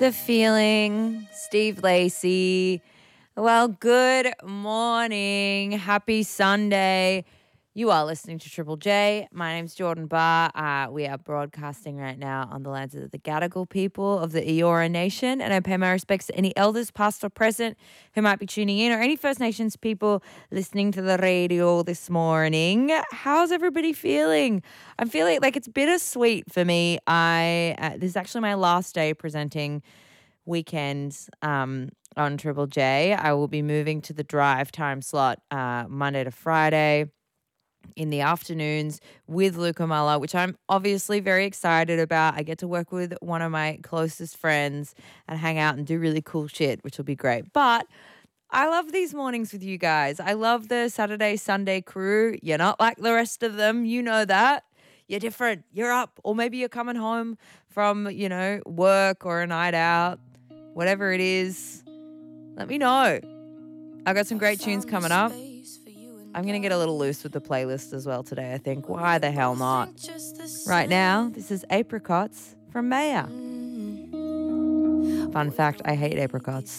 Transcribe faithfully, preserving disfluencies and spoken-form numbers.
The Feeling, Steve Lacy. Well, good morning. Happy Sunday. You are listening to Triple J. My name's Jordan Barr. Uh, we are broadcasting right now on the lands of the Gadigal people of the Eora Nation, and I pay my respects to any elders, past or present, who might be tuning in, or any First Nations people listening to the radio this morning. How's everybody feeling? I'm feeling like it's bittersweet for me. I uh, this is actually my last day presenting weekends um, on Triple J. I will be moving to the drive time slot uh, Monday to Friday in the afternoons with Luca Muller, which I'm obviously very excited about. I get to work with one of my closest friends and hang out and do really cool shit, which will be great. But I love these mornings with you guys. I love the Saturday, Sunday crew. You're not like the rest of them. You know that. You're different. You're up. Or maybe you're coming home from, you know, work or a night out, whatever it is. Let me know. I've got some great tunes coming up. I'm going to get a little loose with the playlist as well today, I think. Why the hell not? Right now, this is Apricots from Maya. Fun fact, I hate apricots.